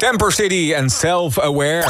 Temper City en Self-Aware.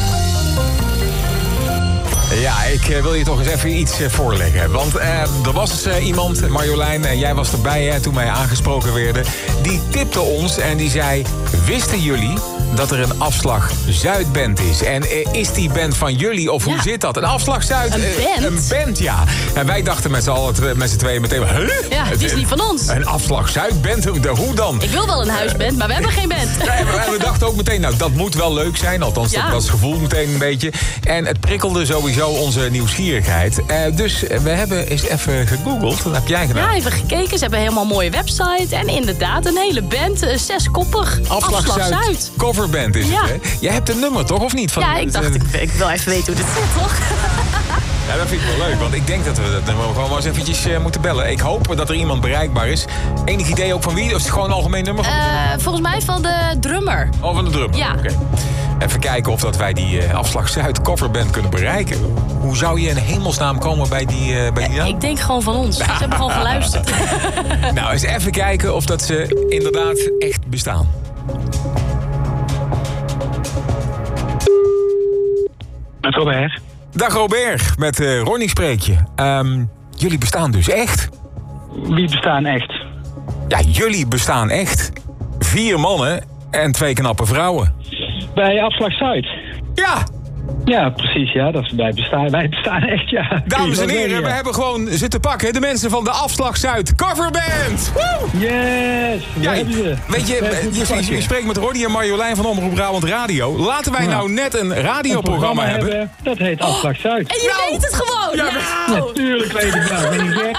Ja, ik wil je toch eens even iets voorleggen. Want er was iemand, Marjolein, en jij was erbij toen wij aangesproken werden. Die tipte ons en die zei: wisten jullie dat er een Afslag Zuid-band is? En is die band van jullie of hoe zit dat? Een Afslag Zuid? Een band? Een band, ja. En wij dachten met z'n tweeën meteen: huh? Ja, het is niet van ons. Een Afslag Zuid-band? Hoe dan? Ik wil wel een huisband, maar we hebben geen band. Nee, maar we dachten ook meteen, nou, dat moet wel leuk zijn. Althans, dat was het gevoel meteen een beetje. En het prikkelde sowieso onze nieuwsgierigheid. Dus we hebben eens even gegoogeld. Wat heb jij gedaan? Ja, even gekeken. Ze hebben helemaal een mooie website. En inderdaad, een hele band. 6-koppig. Afslag Zuid. Coverband is het, hè? Jij hebt een nummer, toch? Of niet? Van, ja, ik dacht, ik wil even weten hoe dit zit, toch? Ja, dat vind ik wel leuk, want ik denk dat we dat nummer gewoon wel eens eventjes moeten bellen. Ik hoop dat er iemand bereikbaar is. Enig idee ook van wie? Of is het gewoon een algemeen nummer? Volgens mij van de drummer. Oh, van de drummer? Ja. Okay. Even kijken of dat wij die Afslag Zuid coverband kunnen bereiken. Hoe zou je in hemelsnaam komen bij die naam? Ik denk gewoon van ons. Ze hebben gewoon geluisterd. Nou, eens even kijken of dat ze inderdaad echt bestaan. Met Robert. Dag Robert, met Ronnie spreek je. Jullie bestaan dus echt? Wie bestaan echt? Ja, jullie bestaan echt. 4 mannen en 2 knappe vrouwen. Bij Afslag Zuid. Ja! Ja, precies, ja. Wij bestaan echt, ja. Dames en heren, we hebben gewoon zitten pakken. De mensen van de Afslag Zuid coverband. Woe! Yes! Ja, weet je spreekt met Ronnie en Marjolein van Omroep Brabant Radio. Laten wij nou net een radioprogramma hebben. Dat heet Afslag Zuid. En je weet het gewoon! Ja, natuurlijk weet ik dat. Ben ik gek?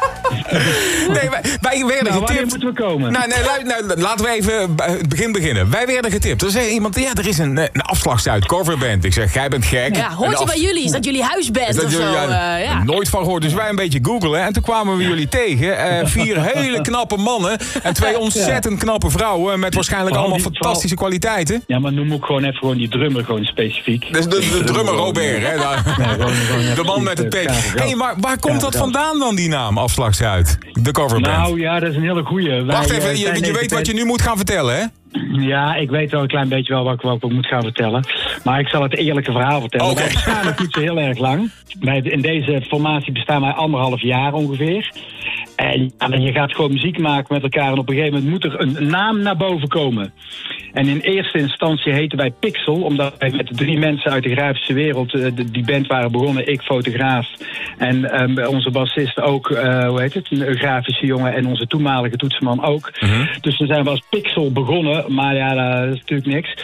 Nee, wij werden getipt. Wanneer moeten we komen? Laten we even het begin beginnen. Wij werden getipt. Er zei iemand, ja, er is een Afslag Zuid coverband. Ik zeg, jij bent gek. Ja, hoort je bij jullie? Is dat jullie huisband of zo? Nooit van gehoord. Dus wij een beetje googlen. En toen kwamen we jullie tegen. 4 hele knappe mannen. En 2 ontzettend knappe vrouwen. Met waarschijnlijk allemaal fantastische kwaliteiten. Ja, maar noem ook gewoon die drummer gewoon specifiek. Dus de drummer Robert, hè? De man met het pet. Hé, maar waar komt dat vandaan dan, die naam? Afslag Zuid. De coverband. Nou ja, dat is een hele goeie. Wacht even, je weet wat je nu moet gaan vertellen, hè? Ja, ik weet wel een klein beetje wel wat ik moet gaan vertellen. Maar ik zal het eerlijke verhaal vertellen. Okay. Wij bestaan nog niet zo heel erg lang. In deze formatie bestaan wij 1,5 jaar ongeveer. En je gaat gewoon muziek maken met elkaar. En op een gegeven moment moet er een naam naar boven komen. En in eerste instantie heten wij Pixel. Omdat wij met 3 mensen uit de grafische wereld die band waren begonnen. Ik, fotograaf. En onze bassist ook, een grafische jongen. En onze toenmalige toetsenman ook. Mm-hmm. Dus dan zijn we als Pixel begonnen. Maar ja, dat is natuurlijk niks.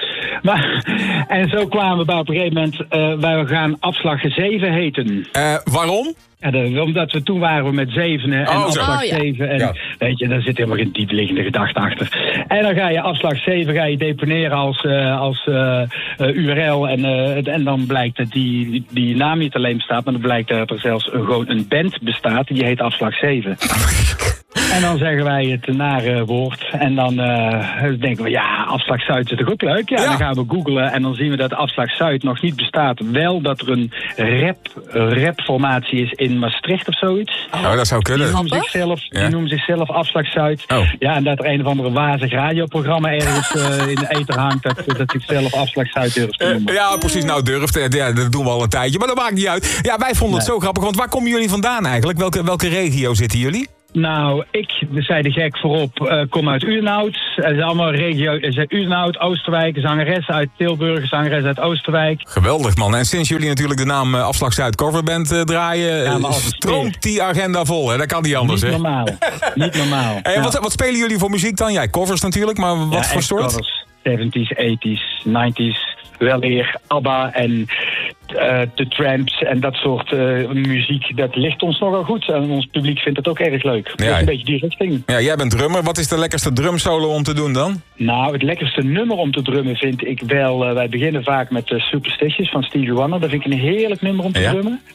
En zo kwamen we op een gegeven moment... wij gaan Afslag 7 heten. Waarom? Ja, omdat we toen waren met 7 en Afslag 7. En weet je, daar zit helemaal geen diepliggende gedachte achter. En dan ga je Afslag 7 deponeren als URL. En dan blijkt dat die naam niet alleen bestaat, maar dan blijkt dat er zelfs gewoon een band bestaat. Die heet Afslag 7. En dan zeggen wij het nare woord. En dan denken we, ja, Afslag Zuid is toch ook leuk? Ja, dan gaan we googlen en dan zien we dat Afslag Zuid nog niet bestaat. Wel dat er een rapformatie is in Maastricht of zoiets. Oh, dat zou kunnen. Die noemen zichzelf Afslag Zuid. Oh. Ja, en dat er een of andere wazig radioprogramma ergens in de ether hangt, dat zichzelf Afslag Zuid durft te noemen. Ja, precies. Nou, durft. Ja, dat doen we al een tijdje. Maar dat maakt niet uit. Ja, wij vonden het zo grappig. Want waar komen jullie vandaan eigenlijk? Welke regio zitten jullie? Nou, ik zei de gek voorop, kom uit Udenhout. Het is allemaal regio, Udenhout, Oosterwijk, zangeres uit Tilburg, zangeres uit Oosterwijk. Geweldig, man. En sinds jullie natuurlijk de naam Afslag Zuid coverband draaien, stroomt die agenda vol, hè? Dat kan niet anders, hè? Niet normaal. En wat spelen jullie voor muziek dan? Jij covers natuurlijk, maar wat voor soort? Covers. 70s, 80s, 90s, wel weer ABBA en de Tramps en dat soort muziek. Dat ligt ons nogal goed en ons publiek vindt het ook erg leuk. Ja. Dat is een beetje die richting. Ja, jij bent drummer. Wat is de lekkerste drumsolo om te doen dan? Nou, het lekkerste nummer om te drummen vind ik wel... wij beginnen vaak met Superstitious van Stevie Wonder. Dat vind ik een heerlijk nummer om te drummen.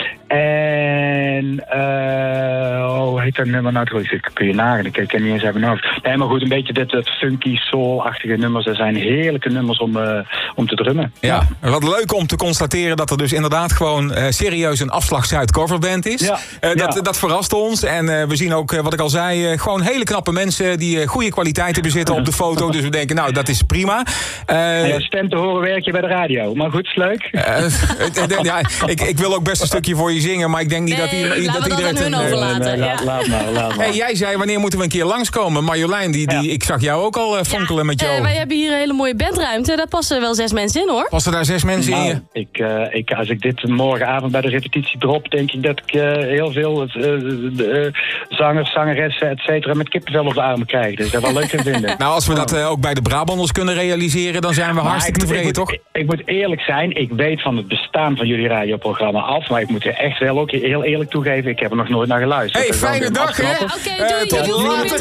En, hoe heet dat nummer nou? Kun je nagaan, ik ken niet eens uit mijn hoofd. Nee, maar goed, een beetje dit funky, soul-achtige nummers. Dat zijn heerlijke nummers om te drummen. Ja, wat leuk om te constateren dat er dus inderdaad gewoon serieus een Afslag Zuid coverband is. Ja. Dat verrast ons. En we zien ook, wat ik al zei, gewoon hele knappe mensen die goede kwaliteiten bezitten op de foto. Dus we denken, nou, dat is prima. Ja, stem te horen werk je bij de radio. Maar goed, is leuk. Ik wil ook best een stukje voor je zingen, maar ik denk niet dat iedereen... Laten we dat aan hun overlaten. Laat maar. Hey, jij zei, wanneer moeten we een keer langskomen? Marjolein, ik zag jou ook al fonkelen met jou. Wij hebben hier een hele mooie bandruimte. Daar passen wel 6 mensen in, hoor. Passen daar 6 mensen in? Als ik dit morgenavond bij de repetitie drop, denk ik dat ik heel veel zangers, zangeressen, et cetera, met kippenvel op de armen krijg. Dus dat wel leuk te vinden. Nou, als we dat ook bij de Brabanders kunnen realiseren, dan zijn we hartstikke tevreden, toch? Ik moet eerlijk zijn, ik weet van het bestaan van jullie radioprogramma af, maar ik moet er echt wel ook heel eerlijk toegeven, ik heb er nog nooit naar geluisterd. Hey, fijne dag, hè? Oké, doei. Tot later.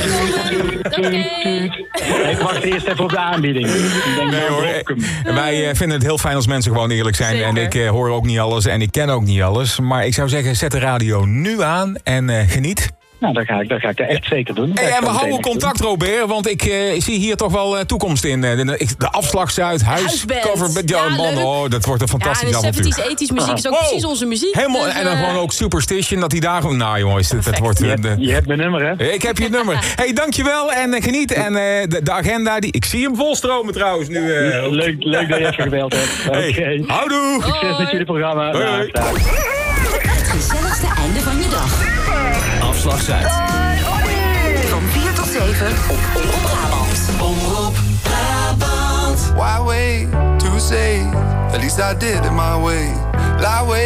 Ik wacht eerst even op de aanbieding. Nee, hoor. Wij vinden het heel fijn als mensen gewoon eerlijk zijn. Zeker. En ik hoor ook niet alles en ik ken ook niet alles. Maar ik zou zeggen, zet de radio nu aan en geniet. Nou, dat ga ik dat echt zeker doen. Hey, en we houden contact, Robert, want ik zie hier toch wel toekomst in. De Afslag Zuid, coverband. Ja, man, oh, dat wordt een fantastisch avontuur. De 70s, 80s muziek is ook precies onze muziek. Helemaal, dus, en dan gewoon ook Superstition, dat die dagen... Nou jongens, dat wordt... Je hebt mijn nummer, hè? Ik heb je nummer. Hey, dankjewel en geniet. En de agenda, ik zie hem volstromen trouwens nu. Leuk dat je even gebeld hebt. Hey, okay. Houdoe! Succes met jullie programma. Hoi. Het gezelligste einde van je dag. Afslag Zuid. Van 4 tot 7 op Omroep Brabant. Omroep Brabant. Why wait to say? At least I did it my way. Lie way.